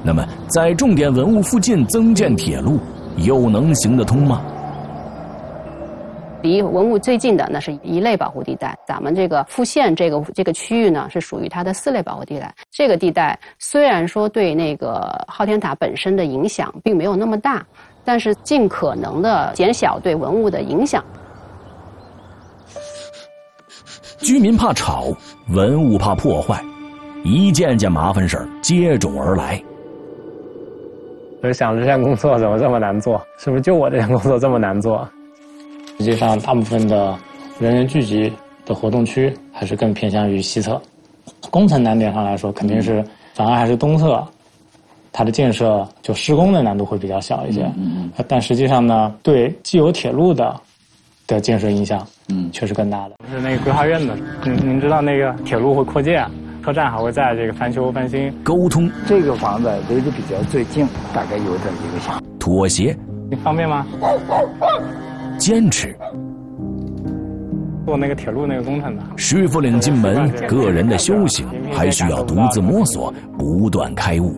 那么在重点文物附近增建铁路，又能行得通吗？ 离文物最近的那是1类保护地带，咱们这个富县这个区域呢是属于它的4类保护地带。这个地带虽然说对那个昊天塔本身的影响并没有那么大，但是尽可能的减小对文物的影响。 居民怕吵，文物怕破坏，一件件麻烦事儿接踵而来。 我就想这项工作怎么这么难做？是不是就我这项工作这么难做？实际上，大部分的人员聚集的活动区还是更偏向于西侧。工程难点上来说，肯定是反而还是东侧，它的建设就施工的难度会比较小一些。但实际上呢，对既有铁路的建设影响，确实更大的。是那个规划院的，您知道那个铁路会扩建，车站还会在这个翻修翻新。 沟通， 这个房子离得比较最近，大概有这么1个小时。 妥协， 你方便吗？ 坚持。 做那个铁路那个工程的， 师傅领进门，个人的修行还需要独自摸索，不断开悟。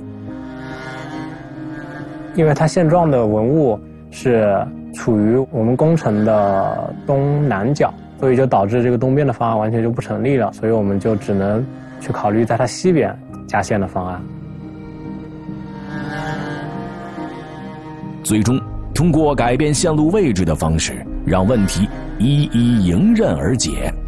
因为它现状的文物是处于我们工程的东南角，所以就导致这个东边的方案完全就不成立了，所以我们就只能去考虑在它西边加线的方案。 最终通过改变线路位置的方式，让问题一一迎刃而解。